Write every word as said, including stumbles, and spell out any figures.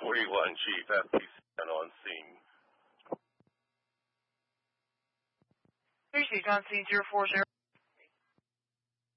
forty-one, Chief. F P C on scene. P C on scene, zero four zero.